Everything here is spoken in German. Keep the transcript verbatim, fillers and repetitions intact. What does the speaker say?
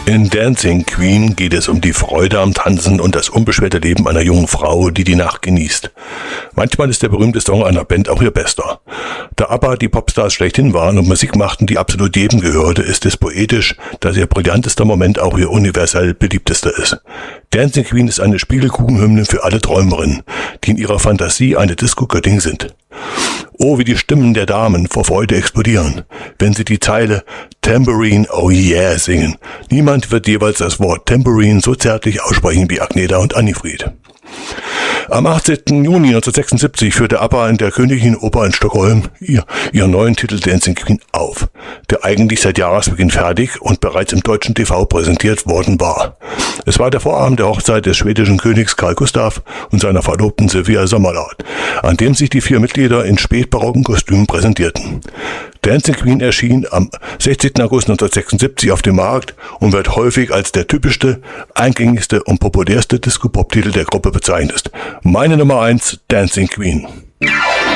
In Dancing Queen geht es um die Freude am Tanzen und das unbeschwerte Leben einer jungen Frau, die die Nacht genießt. Manchmal ist der berühmte Song einer Band auch ihr bester. Da ABBA die Popstars schlechthin waren und Musik machten, die absolut jedem gehörte, ist es poetisch, dass ihr brillantester Moment auch ihr universell beliebtester ist. Dancing Queen ist eine Spiegelkuchenhymne für alle Träumerinnen, die in ihrer Fantasie eine Disco-Göttin sind. Oh, wie die Stimmen der Damen vor Freude explodieren, wenn sie die Zeile Tambourine, oh yeah singen. Niemand wird jeweils das Wort Tambourine so zärtlich aussprechen wie Agneta und Annifried. Am achtzehnten Juni neunzehnhundertsechsundsiebzig führte ABBA in der Königlichen Oper in Stockholm ihr, ihren neuen Titel Dancing Queen auf, der eigentlich seit Jahresbeginn fertig und bereits im deutschen T V präsentiert worden war. Es war der Vorabend der Hochzeit des schwedischen Königs Carl Gustaf und seiner Verlobten Sylvia Sommerlath, an dem sich die vier Mitglieder in spätbarocken Kostümen präsentierten. Dancing Queen erschien am sechzehnten August neunzehnhundertsechsundsiebzig auf dem Markt und wird häufig als der typischste, eingängigste und populärste Disco-Pop-Titel der Gruppe bezeichnet. Meine Nummer eins, Dancing Queen.